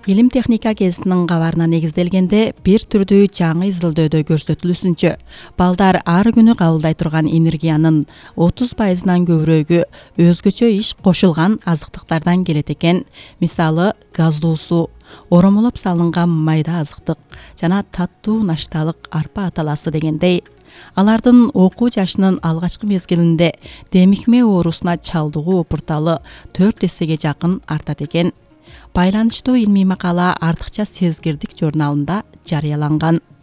Илим техника гезитинин кабарына негизделгенде бир түрдүү жаңы изилдөөдө көрсөтүлүүсүнчө балдар ар күнү кабылдай турган энергиянын 30%нан көбүрөөгү өзгөчө иш кошулган азыктыктардан келет экен. Мисалы, газдуу суу, оромолоп салынган майда азыктык жана таттуу нашталык арпа аталасы дегендей. Алардын окуу жашынын алгачкы мезгилинде демикме оорусуна чалдыгуу опурталы 4 эсеге жакын артат экен. Байланыштуу илмий макала артыкча сезгирдик журналында жарыяланган.